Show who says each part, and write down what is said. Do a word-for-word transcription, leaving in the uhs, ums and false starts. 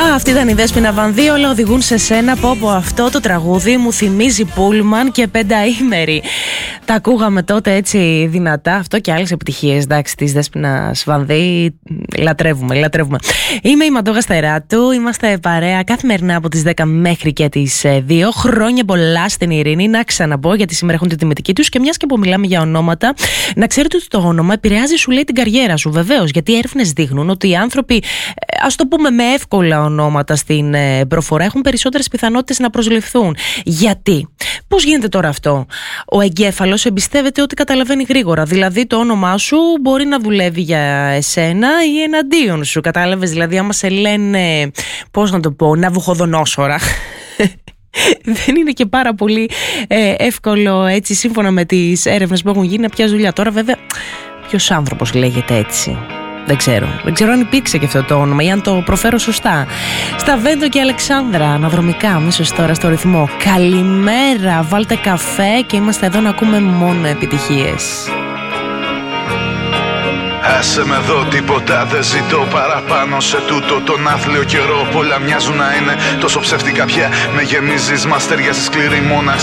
Speaker 1: Α, αυτή ήταν η Δέσποινα Βανδύ, όλα οδηγούν σε σένα. Πω πω, αυτό το τραγούδι μου θυμίζει Πούλμαν και πενταήμερη. Τα ακούγαμε τότε έτσι δυνατά. Αυτό και άλλες επιτυχίες, εντάξει, της Δέσποινας Βανδύ. Λατρεύουμε, λατρεύουμε. Είμαι η Μαντόγα Στεράτου. Είμαστε παρέα καθημερινά από τις δέκα μέχρι και τις δύο. Χρόνια πολλά στην Ειρήνη. Να ξαναπώ, γιατί σήμερα έχουν τη τιμητική τους. Και μιας και που μιλάμε για ονόματα, να ξέρετε ότι το όνομα επηρεάζει, σου λέει, την καριέρα σου. Βεβαίως, γιατί οι έρευνες δείχνουν ότι οι άνθρωποι, ας το πούμε με εύκολα ονόματα στην προφορά, έχουν περισσότερες πιθανότητες να προσληφθούν. Γιατί? Πώς γίνεται τώρα αυτό? Ο εγκέφαλος εμπιστεύεται ότι καταλαβαίνει γρήγορα. Δηλαδή, το όνομά σου μπορεί να δουλεύει για εσένα ή εναντίον σου. Κατάλαβες? Δηλαδή, άμα σε λένε, πώς να το πω, Ναβουχοδονόσορα. Δεν είναι και πάρα πολύ ε, εύκολο, έτσι, σύμφωνα με τις έρευνες που έχουν γίνει, να πιάσει δουλειά. Τώρα, βέβαια, ποιος άνθρωπος λέγεται έτσι? Δεν ξέρω. Δεν ξέρω αν υπήρξε και αυτό το όνομα ή αν το προφέρω σωστά. Σταβέντο και Αλεξάνδρα, αναδρομικά, αμέσως τώρα στο ρυθμό. Καλημέρα, βάλτε καφέ και είμαστε εδώ να ακούμε μόνο επιτυχίες.
Speaker 2: Άσε με εδώ, τίποτα δεν ζητώ παραπάνω σε τούτο τον άθλιο καιρό. Πολλά μοιάζουν να είναι τόσο ψεύτικα πια. Με γεμίζεις, μας ταιριάζει σκληρή μοναξιά.